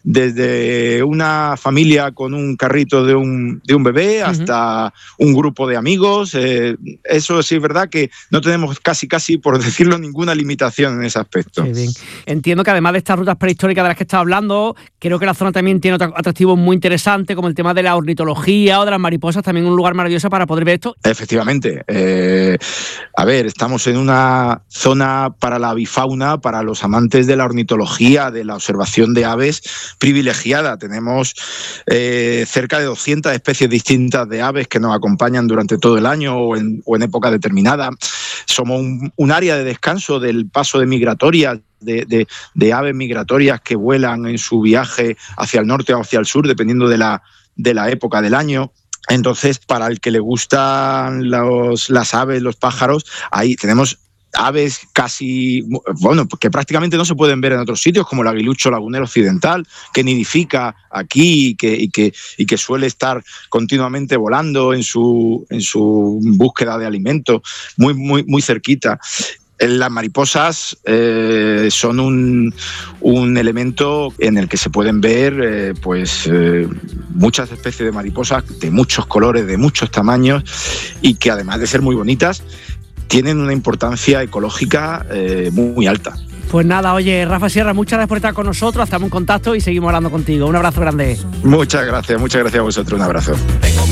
desde una familia con un carrito de un bebé hasta un grupo de amigos. Eso sí es verdad que no tenemos casi, por decirlo, ninguna limitación en ese aspecto. Sí, bien. Entiendo que además de estas rutas prehistóricas de las que estás hablando, creo que la zona también tiene otros atractivos muy interesantes, como el tema de la ornitología o de las mariposas, también un lugar maravilloso para poder ver esto. Efectivamente. A ver, estamos en una zona para la avifauna, para los amantes de la ornitología, de la observación de aves, privilegiada. Tenemos cerca de 200 especies distintas de aves que nos acompañan durante todo el año o en época determinada. Somos un área de descanso del paso de migratorias, de aves migratorias que vuelan en su viaje hacia el norte o hacia el sur, dependiendo de la época del año. Entonces, para el que le gustan las aves, los pájaros, ahí tenemos aves que prácticamente no se pueden ver en otros sitios, como el aguilucho lagunero occidental, que nidifica aquí y que suele estar continuamente volando en su búsqueda de alimento, muy, muy, muy cerquita. Las mariposas son un elemento en el que se pueden ver muchas especies de mariposas de muchos colores, de muchos tamaños, y que además de ser muy bonitas, tienen una importancia ecológica muy alta. Pues nada, oye, Rafa Sierra, muchas gracias por estar con nosotros, estamos en contacto y seguimos hablando contigo. Un abrazo grande. Muchas gracias a vosotros, un abrazo.